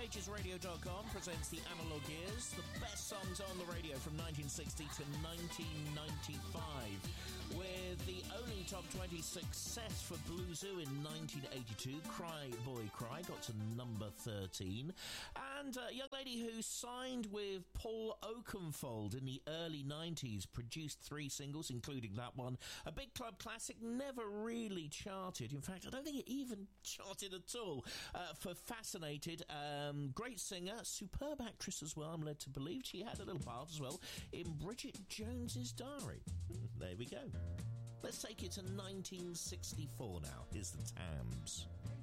FHSradio.com presents the Analog Years, the best songs on the radio from 1960 to 1995. With the only top 20 success for Blue Zoo in 1982, Cry Boy Cry, got to number 13. And a young lady who signed with Paul Oakenfold in the early 90s, produced 3 singles, including that one. A big club classic, never really charted. In fact, I don't think it even charted at all. For Fascinated, great singer, superb actress as well, I'm led to believe. She had a little part as well in Bridget Jones's Diary. There we go. Let's take it to 1964 now. Here's the Tams.